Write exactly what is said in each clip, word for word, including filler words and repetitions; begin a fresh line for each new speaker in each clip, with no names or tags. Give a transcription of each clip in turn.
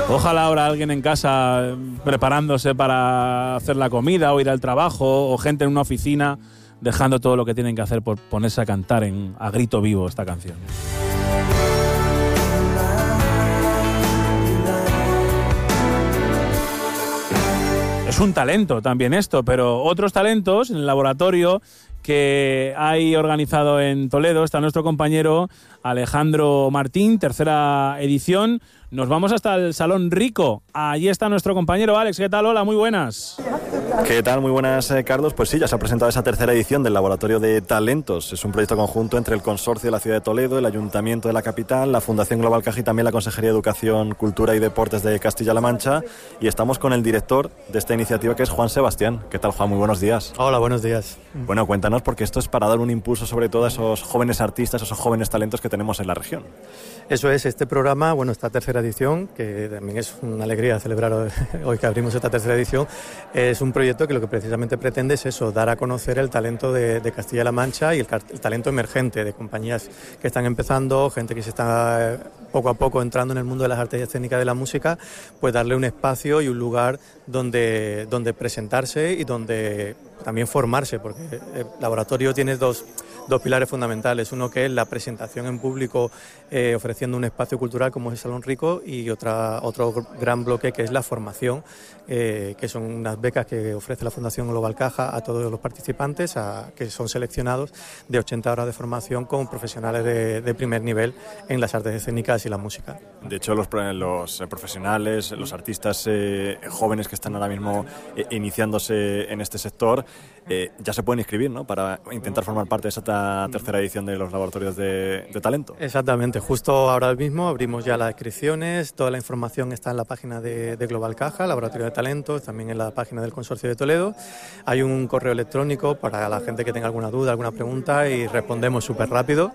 Ojalá ahora alguien en casa preparándose para hacer la comida o ir al trabajo, o gente en una oficina dejando todo lo que tienen que hacer por ponerse a cantar en, a grito vivo esta canción. Es un talento también esto, pero otros talentos en el laboratorio que hay organizado en Toledo. Está nuestro compañero Alejandro Martín, tercera edición. Nos vamos hasta el Salón Rico. Allí está nuestro compañero Alex. ¿Qué tal? Hola, muy buenas.
¿Qué tal? Muy buenas, eh, Carlos. Pues sí, ya se ha presentado esa tercera edición del Laboratorio de Talentos. Es un proyecto conjunto entre el Consorcio de la Ciudad de Toledo, el Ayuntamiento de la capital, la Fundación Global Caja y también la Consejería de Educación, Cultura y Deportes de Castilla-La Mancha. Y estamos con el director de esta iniciativa, que es Juan Sebastián. ¿Qué tal, Juan? Muy buenos días.
Hola, buenos días.
Bueno, cuéntanos, porque esto es para dar un impulso sobre todo a esos jóvenes artistas, esos jóvenes talentos que tenemos en la región.
Eso es, este programa, bueno, esta tercera edición, que también es una alegría celebrar hoy que abrimos esta tercera edición, es un proyecto que lo que precisamente pretende es eso, dar a conocer el talento de, de Castilla-La Mancha y el, el talento emergente de compañías que están empezando, gente que se está poco a poco entrando en el mundo de las artes escénicas de la música, pues darle un espacio y un lugar donde, donde presentarse y donde también formarse, porque el laboratorio tiene dos... dos pilares fundamentales, uno que es la presentación en público eh, ofreciendo un espacio cultural como es el Salón Rico, y otra, otro gran bloque que es la formación, eh, que son unas becas que ofrece la Fundación Global Caja a todos los participantes, a, que son seleccionados de ochenta horas de formación con profesionales de, de primer nivel en las artes escénicas y la música.
De hecho, los, los profesionales, los artistas eh, jóvenes que están ahora mismo eh, iniciándose en este sector, eh, ya se pueden inscribir, ¿no?, para intentar formar parte de esa tercera edición de los laboratorios de, de talento.
Exactamente, justo ahora mismo abrimos ya las inscripciones, toda la información está en la página de, de Global Caja, Laboratorio de Talentos, también en la página del Consorcio de Toledo. Hay un correo electrónico para la gente que tenga alguna duda, alguna pregunta, y respondemos súper rápido,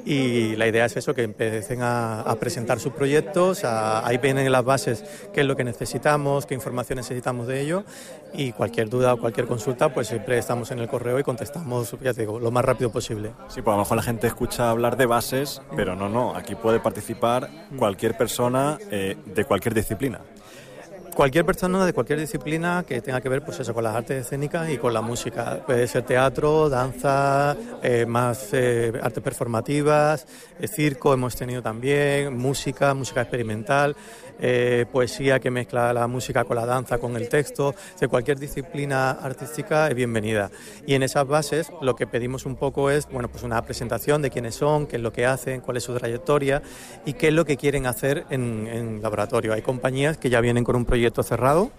y la idea es eso, que empiecen a, a presentar sus proyectos, a, ahí vienen las bases, qué es lo que necesitamos, qué información necesitamos de ello, y cualquier duda o cualquier consulta, pues siempre estamos en el correo y contestamos, ya te digo, lo más rápido posible.
Sí, pues a lo mejor la gente escucha hablar de bases, pero no, no, aquí puede participar cualquier persona eh, de cualquier disciplina.
Cualquier persona de cualquier disciplina que tenga que ver, pues eso, con las artes escénicas y con la música. Puede ser teatro, danza, eh, más eh, artes performativas, eh, circo hemos tenido también, música, música experimental, eh, poesía que mezcla la música con la danza, con el texto. De cualquier disciplina artística es bienvenida. Y en esas bases lo que pedimos un poco es, bueno, pues una presentación de quiénes son, qué es lo que hacen, cuál es su trayectoria y qué es lo que quieren hacer en, en laboratorio. Hay compañías que ya vienen con un proyecto proyecto cerrado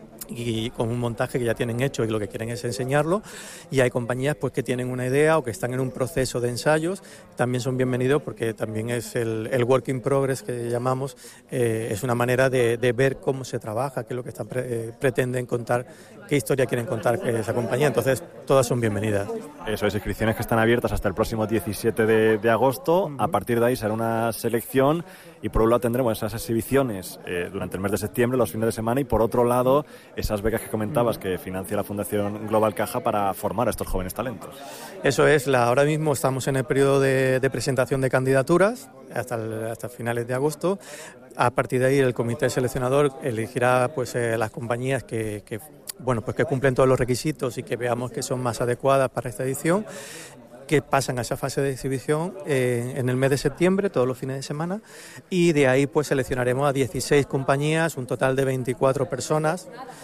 y con un montaje que ya tienen hecho y lo que quieren es enseñarlo, y hay compañías pues que tienen una idea o que están en un proceso de ensayos, también son bienvenidos porque también es el, el work in progress que llamamos, eh, es una manera de, de ver cómo se trabaja, qué es lo que están pre, eh, pretenden contar, qué historia quieren contar esa compañía, entonces todas son bienvenidas.
Eso es, inscripciones que están abiertas hasta el próximo diecisiete de, de agosto, uh-huh. A partir de ahí será una selección y por un lado tendremos esas exhibiciones eh, durante el mes de septiembre, los fines de semana, y por otro lado esas becas que comentabas que financia la Fundación Global Caja para formar a estos jóvenes talentos.
Eso es, la, ahora mismo estamos en el periodo de, de presentación de candidaturas hasta, el, hasta finales de agosto. A partir de ahí el comité seleccionador elegirá pues eh, las compañías que, que, bueno, pues que cumplen todos los requisitos y que veamos que son más adecuadas para esta edición, que pasan a esa fase de exhibición eh, en el mes de septiembre, todos los fines de semana, y de ahí pues seleccionaremos a dieciséis compañías, un total de veinticuatro personas,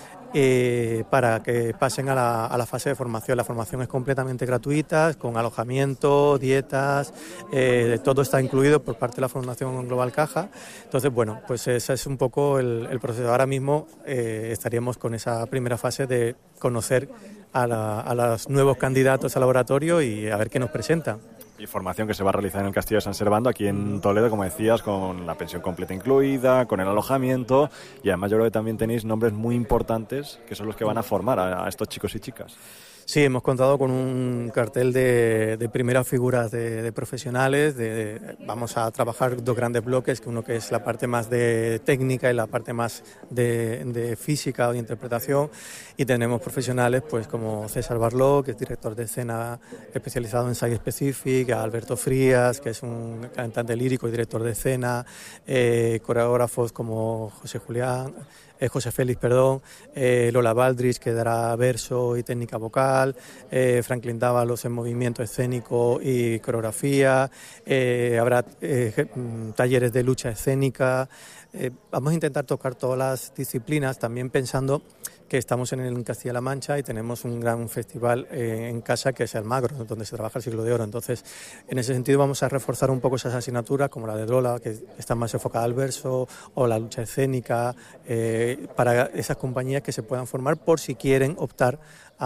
eh, para que pasen a la, a la fase de formación. La formación es completamente gratuita, con alojamiento, dietas, eh, todo está incluido por parte de la Fundación Global Caja. Entonces, bueno, pues ese es un poco el, el proceso. Ahora mismo eh, estaríamos con esa primera fase de conocer a, la, a los nuevos candidatos al laboratorio y a ver qué nos presentan.
Y formación que se va a realizar en el Castillo de San Servando, aquí en Toledo, como decías, con la pensión completa incluida, con el alojamiento, y además yo creo que también tenéis nombres muy importantes que son los que van a formar a, a estos chicos y chicas.
Sí, hemos contado con un cartel de, de primeras figuras de, de profesionales. De, de, vamos a trabajar dos grandes bloques, uno que es la parte más de técnica y la parte más de, de física o de interpretación. Y tenemos profesionales pues como César Barló, que es director de escena especializado en Site Specific, a Alberto Frías, que es un cantante lírico y director de escena, eh, coreógrafos como José Julián, eh, José Félix, perdón, eh, Lola Baldrich, que dará verso y técnica vocal, eh, Franklin Dávalos en movimiento escénico y coreografía, eh, habrá eh, talleres de lucha escénica. Eh, vamos a intentar tocar todas las disciplinas, también pensando que estamos en, el, en Castilla-La Mancha y tenemos un gran festival eh, en casa que es el Magro, donde se trabaja el Siglo de Oro. Entonces, en ese sentido vamos a reforzar un poco esas asignaturas, como la de Lola, que está más enfocada al verso, o la lucha escénica, eh, para esas compañías que se puedan formar por si quieren optar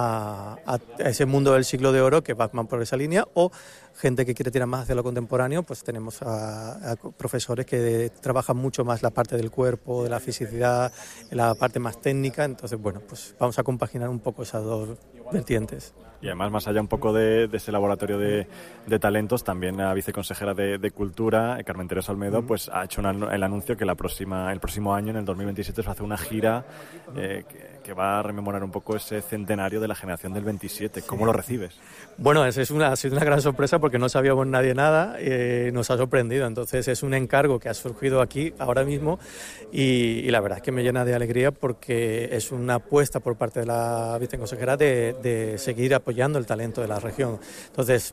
a, a, a ese mundo del Siglo de Oro, que va más por esa línea, o gente que quiere tirar más hacia lo contemporáneo, pues tenemos a, a profesores que trabajan mucho más la parte del cuerpo, de la fisicidad, la parte más técnica. Entonces, bueno, pues vamos a compaginar un poco esas dos vertientes.
Y además, más allá un poco de, de ese laboratorio de, de talentos, también la viceconsejera de, de Cultura, Carmen Teresa Olmedo, uh-huh. pues ha hecho una, el anuncio que la próxima, el próximo año, en el dos mil veintisiete, se va a hacer una gira eh, que, que va a rememorar un poco ese centenario de la generación del veintisiete. ¿Cómo sí. lo recibes?
Bueno, es, es una, ha sido una gran sorpresa porque no sabíamos nadie nada, eh, nos ha sorprendido. Entonces es un encargo que ha surgido aquí ahora mismo y, y la verdad es que me llena de alegría porque es una apuesta por parte de la viceconsejera de, de seguir apoyando el talento de la región. Entonces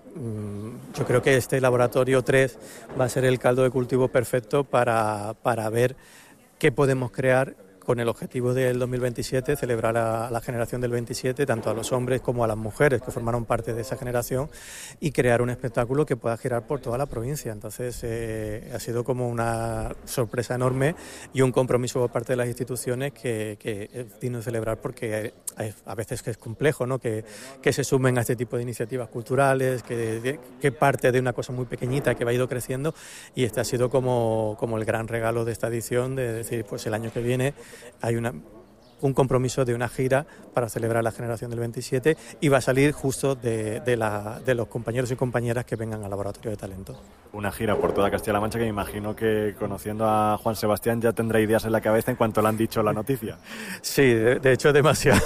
yo creo que este laboratorio tres va a ser el caldo de cultivo perfecto para, para ver qué podemos crear con el objetivo del dos mil veintisiete, celebrar a la generación del veintisiete, tanto a los hombres como a las mujeres que formaron parte de esa generación, y crear un espectáculo que pueda girar por toda la provincia. Entonces eh, ha sido como una sorpresa enorme y un compromiso por parte de las instituciones que, que es digno de celebrar, porque hay, a veces que es complejo, ¿no? que, que se sumen a este tipo de iniciativas culturales, que, que parte de una cosa muy pequeñita que va ido creciendo, y este ha sido como, como el gran regalo de esta edición, de decir, pues el año que viene hay una, un compromiso de una gira para celebrar la generación del veintisiete y va a salir justo de, de, la, de los compañeros y compañeras que vengan al Laboratorio de Talento.
Una gira por toda Castilla-La Mancha que me imagino que, conociendo a Juan Sebastián, ya tendrá ideas en la cabeza en cuanto le han dicho la noticia.
Sí, de, de hecho demasiado.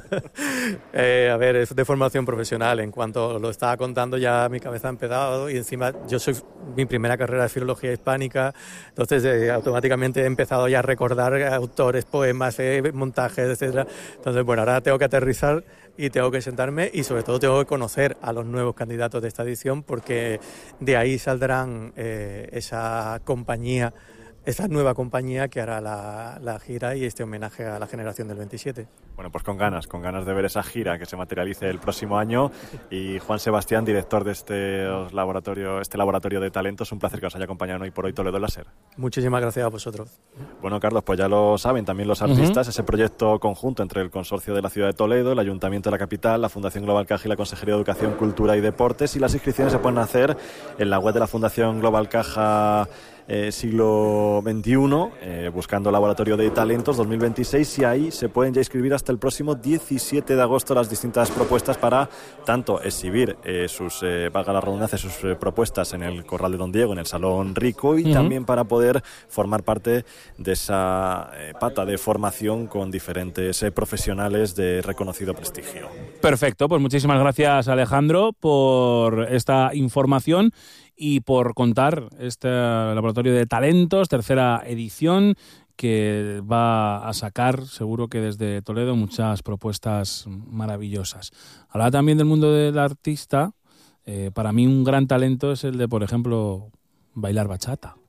eh, a ver, es de formación profesional. En cuanto lo estaba contando ya mi cabeza ha empezado, y encima yo soy mi primera carrera de filología hispánica, entonces eh, automáticamente he empezado ya a recordar autores, poemas, eh, montajes, etcétera. Entonces, bueno, ahora tengo que aterrizar y tengo que sentarme y sobre todo tengo que conocer a los nuevos candidatos de esta edición, porque de ahí saldrán eh, esa compañía, esa nueva compañía que hará la, la gira y este homenaje a la generación del veintisiete.
Bueno, pues con ganas, con ganas de ver esa gira que se materialice el próximo año. Y Juan Sebastián, director de este laboratorio, este laboratorio de talentos, un placer que os haya acompañado hoy por hoy Toledo Láser.
Muchísimas gracias a vosotros.
Bueno, Carlos, pues ya lo saben también los artistas, uh-huh. ese proyecto conjunto entre el Consorcio de la Ciudad de Toledo, el Ayuntamiento de la Capital, la Fundación Global Caja y la Consejería de Educación, Cultura y Deportes, y las inscripciones se pueden hacer en la web de la Fundación Global Caja Eh, siglo veintiuno, eh, buscando Laboratorio de Talentos dos mil veintiséis, y ahí se pueden ya inscribir hasta el próximo diecisiete de agosto las distintas propuestas para tanto exhibir eh, sus, eh, valga la redundancia, sus eh, propuestas en el Corral de Don Diego, en el Salón Rico, y uh-huh. también para poder formar parte de esa eh, pata de formación con diferentes eh, profesionales de reconocido prestigio.
Perfecto, pues muchísimas gracias, Alejandro, por esta información y por contar este Laboratorio de Talentos, tercera edición, que va a sacar, seguro que desde Toledo, muchas propuestas maravillosas. Hablaba también del mundo del artista. Eh, para mí un gran talento es el de, por ejemplo, bailar bachata.